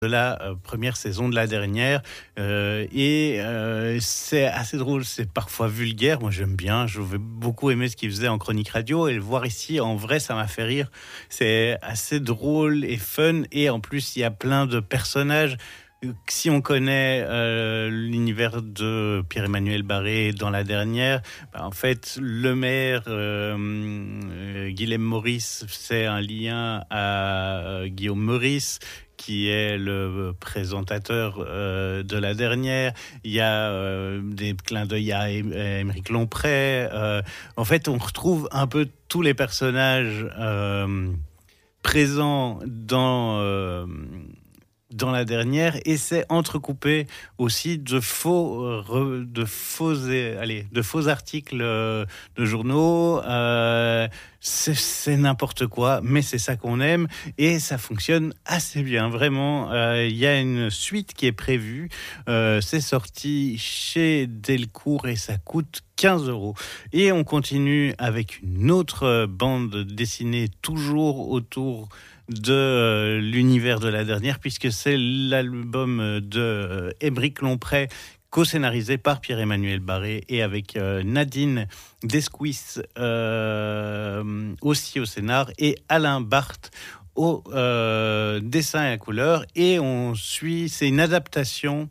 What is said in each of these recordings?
de la première saison de la dernière. C'est assez drôle, c'est parfois vulgaire. Moi, j'aime bien, je vais beaucoup aimer ce qu'il faisait en chronique radio, et le voir ici, en vrai, ça m'a fait rire. C'est assez drôle et fun, et en plus, il y a plein de personnages. Si on connaît l'univers de Pierre-Emmanuel Barré dans la dernière, en fait, le maire Guilhem Maurice, c'est un lien à Guillaume Meurice, qui est le présentateur de la dernière. Il y a des clins d'œil à Émeric Lomprey. En fait, on retrouve un peu tous les personnages présents dans la dernière, et c'est entrecoupé aussi de faux articles de journaux. C'est n'importe quoi, mais c'est ça qu'on aime, et ça fonctionne assez bien, vraiment. Il y a une suite qui est prévue, c'est sorti chez Delcourt et ça coûte 15 €. Et on continue avec une autre bande dessinée, toujours autour de l'univers de la dernière, puisque c'est l'album de Émeric Lomprey, co-scénarisé par Pierre-Emmanuel Barré, et avec Nadine Descuis aussi au scénar, et Alain Barthes au dessin et à couleur. Et c'est une adaptation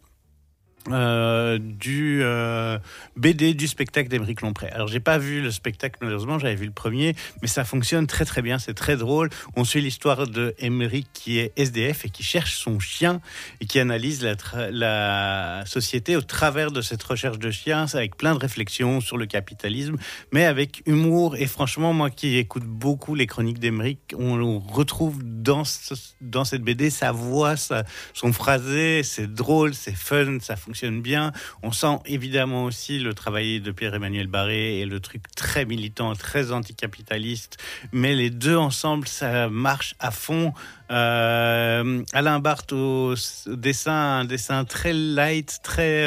du BD du spectacle d'Émeric Lomprey. Alors, j'ai pas vu le spectacle, malheureusement, j'avais vu le premier, mais ça fonctionne très très bien, c'est très drôle. On suit l'histoire de Émeric, qui est SDF et qui cherche son chien, et qui analyse la société au travers de cette recherche de chien, avec plein de réflexions sur le capitalisme, mais avec humour. Et franchement, moi qui écoute beaucoup les chroniques d'Émeric, on retrouve dans cette BD sa voix, son phrasé. C'est drôle, c'est fun, ça fonctionne bien. On sent évidemment aussi le travail de Pierre-Emmanuel Barré et le truc très militant, très anticapitaliste, mais les deux ensemble, ça marche à fond. Alain Barthes au dessin, un dessin très light, très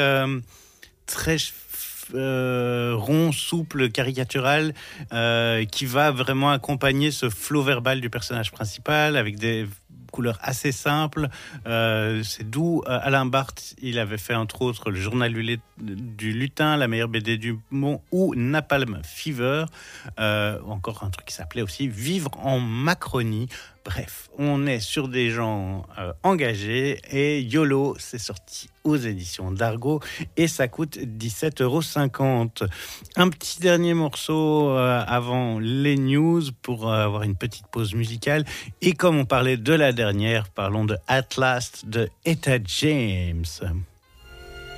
rond, souple, caricatural, qui va vraiment accompagner ce flot verbal du personnage principal, avec des couleurs assez simples. C'est doux. Alain Barthes, il avait fait entre autres le Journal du lutin, la meilleure BD du monde, ou Napalm Fever, encore un truc qui s'appelait aussi Vivre en Macronie. Bref, on est sur des gens engagés, et YOLO, c'est sorti aux éditions d'Argo et ça coûte 17,50 €. Un petit dernier morceau avant les news pour avoir une petite pause musicale. Et comme on parlait de la dernière, parlons de At Last de Etta James.